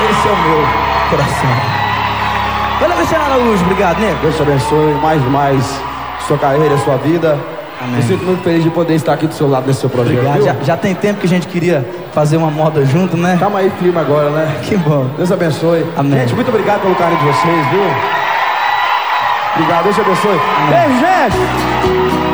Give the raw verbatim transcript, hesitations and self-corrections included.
Esse é o meu coração. Valeu, Cristiano Araújo. Obrigado, nego. Deus te abençoe mais e mais sua carreira, sua vida. Amém. Me sinto muito feliz de poder estar aqui do seu lado nesse seu projeto. Obrigado. Já, já tem tempo que a gente queria fazer uma moda junto, né? Calma aí, firme agora, né? Que bom. Deus abençoe. Amém. Gente, muito obrigado pelo carinho de vocês, viu? Obrigado, Deus te abençoe. Amém. Beijo, gente!